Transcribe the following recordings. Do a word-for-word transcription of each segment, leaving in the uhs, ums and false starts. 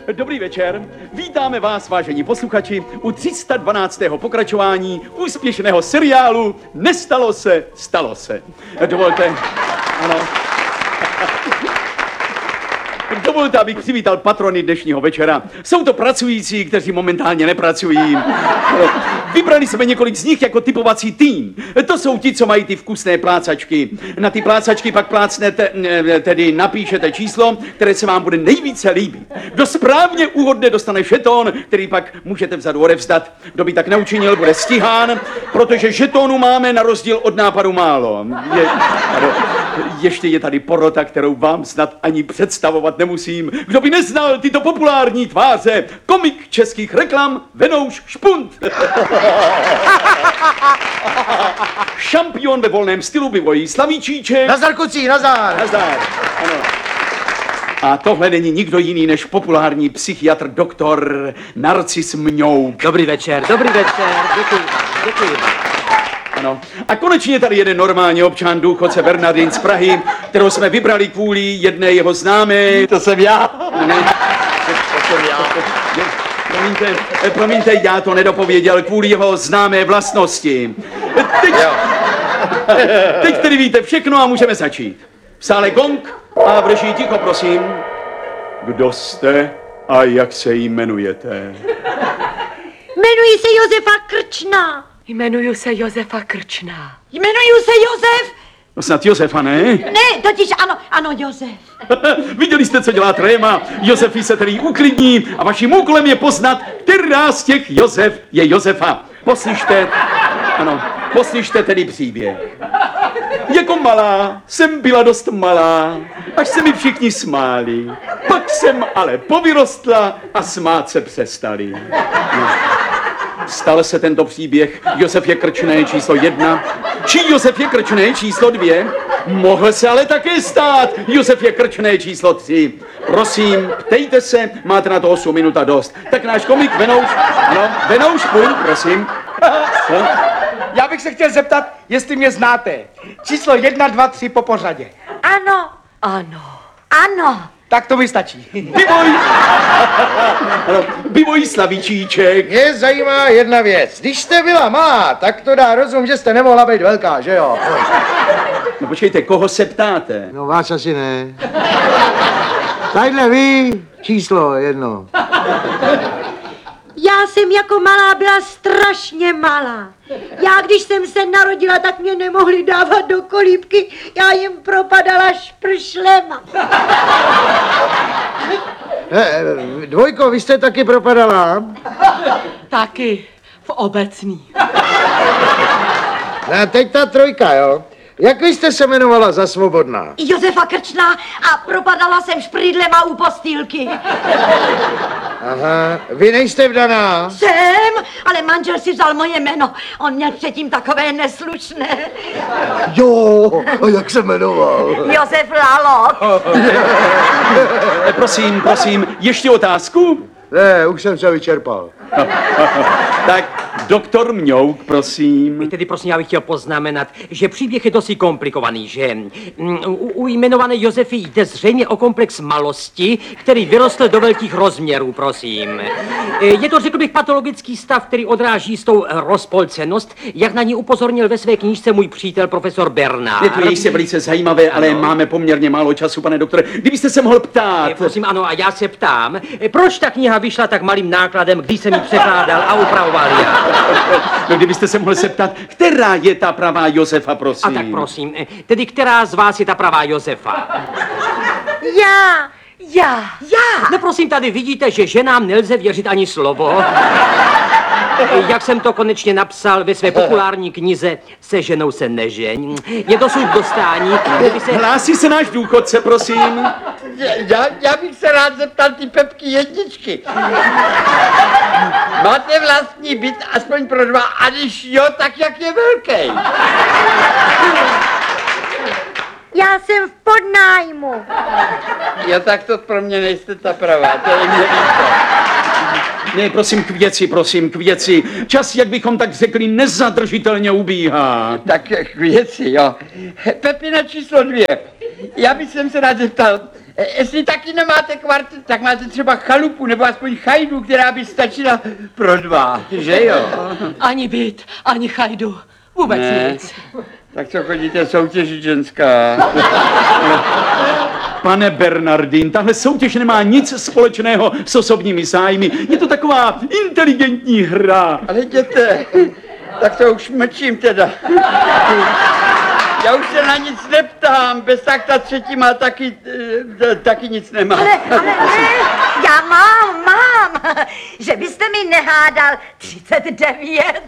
Dobrý večer. Vítáme vás, vážení posluchači, u tři sta dvanáctého pokračování úspěšného seriálu Nestalo se, stalo se. Dovolte, ano. Dovolte, abych přivítal patrony dnešního večera. Jsou to pracující, kteří momentálně nepracují. Vybrali jsme několik z nich jako typovací tým. To jsou ti, co mají ty vkusné plácačky. Na ty plácačky pak plácnete, tedy napíšete číslo, které se vám bude nejvíce líbit. Kdo správně uhodne, dostane žeton, který pak můžete vzadu odevzdat. Kdo by tak neučinil, bude stíhán, protože žetonů máme na rozdíl od nápadu málo. Je, ano, ještě je tady porota, kterou vám snad ani představovat nemusím. Kdo by neznal tyto populární tváře, komik českých reklam Venouš Špunt. Šampion ve volném stylu Bivojí Slavíčíček. Nazar, kucí, nazar. Nazar, ano. A tohle není nikdo jiný než populární psychiatr doktor Narcis Mňouk. Dobrý večer, dobrý večer, děkuji vám, děkuji vám. Ano. A konečně tady jeden normální občan, důchodce Bernardin z Prahy, kterou jsme vybrali kvůli jedné jeho známé. To jsem já. Ne. To jsem já. Promiňte, promiňte, já to nedopověděl kvůli jeho známé vlastnosti. Teď, teď tedy víte všechno a můžeme začít. V sále gong a v režii ticho, prosím. Kdo jste a jak se jmenujete? Jmenuji se Josefa Krčná. Jmenuji se Josefa Krčná. Jmenuji se Josef. No snad Josefa, ne? Ne, totiž ano, ano, Josef. Viděli jste, co dělá tréma? Josefy se tedy uklidní a vaším úkolem je poznat, která z těch Josef je Josefa. Poslyšte, ano, poslyšte tedy příběh. Jako malá jsem byla dost malá, až se mi všichni smáli. Pak jsem ale povyrostla a smát se přestali. Stal se tento příběh Josef je Krčný číslo jedna, či Josef je Krčný číslo dvě? Mohl se ale také stát Josef je Krčný číslo tři. Prosím, ptejte se, máte na to osm minut a dost. Tak náš komik Venouš, ano, Venouš Špunt, prosím. Co? Já bych se chtěl zeptat, jestli mě znáte. Číslo jedna, dva, tři po pořadě. Ano, Ano. ano. Tak to mi stačí. Bivoj! Ano, Bivoj Slavíčíček. Mě zajímá jedna věc. Když jste byla malá, tak to dá rozum, že jste nemohla být velká, že jo? No počkejte, koho se ptáte? No vás asi ne. Tadyhle vy, číslo jedno. Já jsem jako malá byla strašně malá. Já, když jsem se narodila, tak mě nemohli dávat do kolíbky. Já jim propadala špršlema. E, dvojko, vy jste taky propadala? Taky v obecní. A teď ta trojka, jo? Jak vy jste se jmenovala za svobodná? Josefa Krčná a propadala jsem šprýdlema u postýlky. Aha, vy nejste vdaná? Jsem, ale manžel si vzal moje jméno. On měl předtím takové neslušné. Jo, a jak se jmenoval? Josef Lalo. E, prosím, prosím, ještě otázku? Ne, už jsem se vyčerpal. Tak, doktor Mňouk, prosím. Tedy prosím, já bych chtěl poznamenat, že příběh je dosti komplikovaný, že u, u jmenované Josefy jde zřejmě o komplex malosti, který vyrostl do velkých rozměrů, prosím. Je to, řekl bych, patologický stav, který odráží s tou rozpolcenost, jak na ní upozornil ve své knížce můj přítel profesor Bernard. Je to jistě velice zajímavé, ale ano. Máme poměrně málo času, pane doktore. Kdybyste se mohl ptát. Prosím, ano, a já se ptám, proč ta kniha vyšla tak malým nákladem, když jsem ji překládal a upravoval já? No, kdybyste se mohl zeptat, která je ta pravá Josefa, prosím. A tak prosím, tedy která z vás je ta pravá Josefa? Já. Já. Já. No prosím, tady vidíte, že ženám nelze věřit ani slovo. Jak jsem to konečně napsal ve své populární knize Se ženou se nežeň. Je dosud dostání, kdyby se... Hlásí se náš důchodce, prosím. Já, já bych se rád zeptal ty Pepky jedničky. Máte vlastní byt aspoň pro dva, a když jo, tak jak je velký? Já jsem v podnájmu. Jo, tak to pro mě nejste ta pravá, to je mě líto. Ne, prosím, k věci, prosím, k věci. Čas, jak bychom tak řekli, nezadržitelně ubíhá. Tak k věci, jo. Pepina číslo dvě. Já bych se rád zeptal, E, jestli taky nemáte kvartet, tak máte třeba chalupu nebo aspoň chajdu, která by stačila pro dva, že jo? Ani byt, ani chajdu. Vůbec Ne. nic. Tak co chodíte soutěžit, ženská? Pane Bernardin, tahle soutěž nemá nic společného s osobními zájmy. Je to taková inteligentní hra. Ale jděte, tak to už mlčím teda. Já už se na nic neptám, bez tak ta třetí má taky, e, taky nic nemá. Ale, ale ne, já mám, mám. Že byste mi nehádal třicet devět.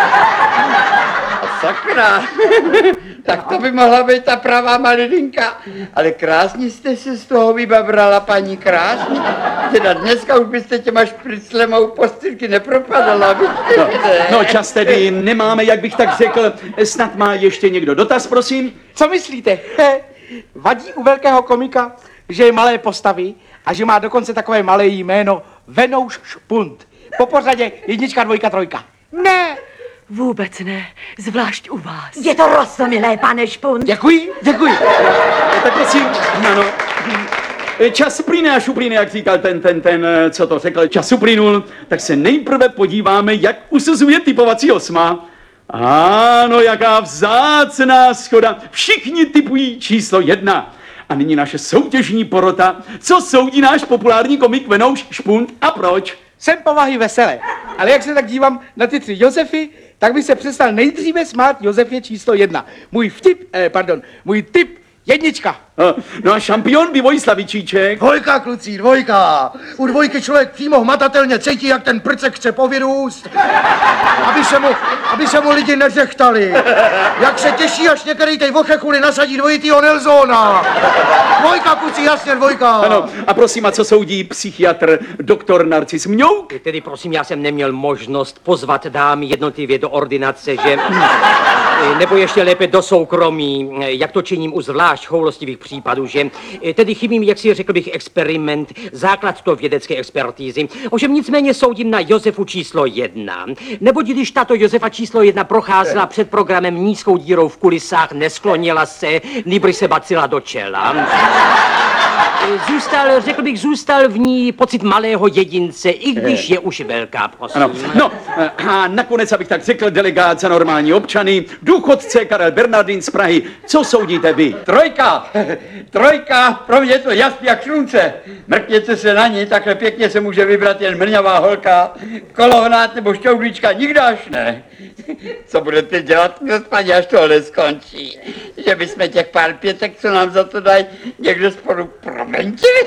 Sakra, tak to by mohla být ta pravá malilinka. Ale krásně jste se z toho vybabrala, paní, krásně. Teda dneska už byste těma špriclemou postýlky nepropadala, vidíte? No čas tedy nemáme, jak bych tak řekl. Snad má ještě někdo dotaz, prosím? Co myslíte? He, vadí u velkého komika, že je malé postavy a že má dokonce takové malé jméno Venouš Špunt. Po pořadě jednička, dvojka, trojka. Ne, Vůbec ne, zvlášť u vás. je to rostomilé, pane Špunt. Děkuji, děkuji. Tak prosím, ano. Čas plyne až uplyne, jak říkal ten, ten, ten, co to řekl, čas uplynul, tak se nejprve podíváme, jak usuzuje typovací osma. Ano, jaká vzácná schoda. Všichni typují číslo jedna. A nyní naše soutěžní porota. Co soudí náš populární komik Venouš Špunt a proč? Jsem povahy veselé, ale jak se tak dívám na ty tři Josefy, tak bych se přestal nejdříve smát Josefě číslo jedna. Můj vtip, eh, pardon, můj tip jednička. No a šampion by Vojislavičíček. Dvojka, kluci, dvojka. U dvojky člověk přímo hmatatelně cítí, jak ten prcek chce povyrůst. Aby se mu, aby se mu lidi neřechtali. Jak se těší, až některý tej vochechuli nasadí dvojitýho Nelsona. Dvojka, kluci, jasně, dvojka. Ano, a prosím, a co soudí psychiatr doktor Narcis Mňouk? Tedy prosím, já jsem neměl možnost pozvat dámy jednotlivě do ordinace, že... Nebo ještě lépe do soukromí, jak to činím u zvlášť choulostivých případů, že tedy chybím, jak si řekl bych, experiment, základ to vědecké expertízy. Ovšem nicméně soudím na Josefu číslo jedna. Neboť když tato Josefa číslo jedna procházela před programem nízkou dírou v kulisách, nesklonila se, nýbrž se bacila do čela. Zůstal, řekl bych, zůstal v ní pocit malého jedince, i když je už velká, prosím. Ano, no a nakonec, abych tak řekl, delegát za normální občany, důchodce Karel Bernardin z Prahy. Co soudíte vy? Trojka, trojka, pro mě je to jasný jak slunce. Mrkněte se na ní, takhle pěkně se může vybrat jen mrňavá holka, kolohnát nebo šťoudlička, nikdo až ne. Co budete dělat, paní, až tohle skončí? Že bychom těch pár pětek, co nám za to dají, někde spolu promentili?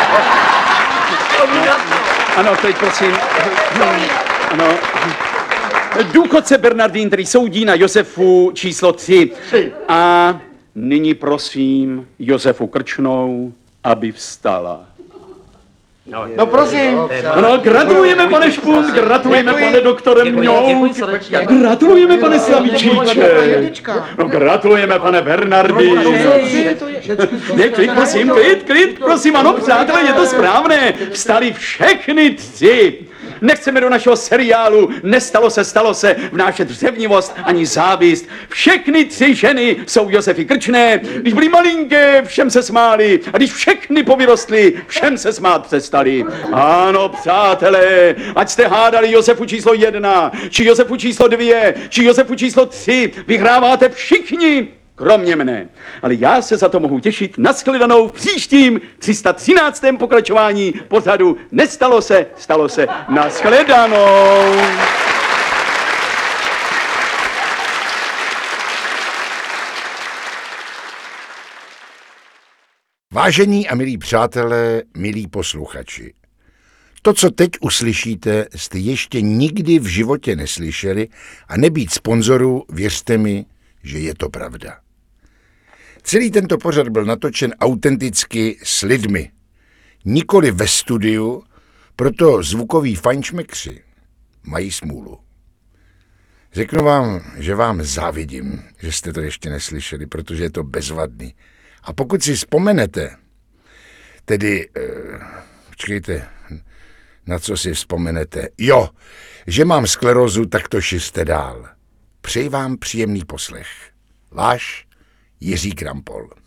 Ano, teď prosím. Ano. Důchodce Bernardin, který soudí na Josefu číslo tři. A nyní prosím Josefu Krčnou, aby vstala. No prosím. Ano, gratulujeme, pane Špunt, gratulujeme, pane doktore Mňouk. Gratulujeme, pane Slavičíček. No, gratulujeme, pane Bernardin. Ne, klid, prosím, klid, klid, prosím, ano, přátelé, je to správné. Vstali všechny tři. Nechceme do našeho seriálu Nestalo se, stalo se vnášet řevnivost ani závist. Všechny tři ženy jsou Josefy Krčné. Když byly malinké, všem se smáli. A když všechny povyrostly, všem se smát přestali. Ano, přátelé, ať jste hádali Josefu číslo jedna, či Josefu číslo dvě, či Josefu číslo tři, vyhráváte všichni. Kromě mne. Ale já se za to mohu těšit na shledanou v příštím tři sta třináctém pokračování pořadu Nestalo se, stalo se. Na shledanou. Vážení a milí přátelé, milí posluchači, to, co teď uslyšíte, jste ještě nikdy v životě neslyšeli a nebýt sponzorů, věřte mi, že je to pravda. Celý tento pořad byl natočen autenticky s lidmi, nikoli ve studiu, proto zvukoví fajnšmekři mají smůlu. Řeknu vám, že vám závidím, že jste to ještě neslyšeli, protože je to bezvadný. A pokud si vzpomenete, tedy, eh, počkejte, na co si vzpomenete, jo, že mám sklerózu, tak to šiste dál. Přeji vám příjemný poslech. Váš Jiří Krampol.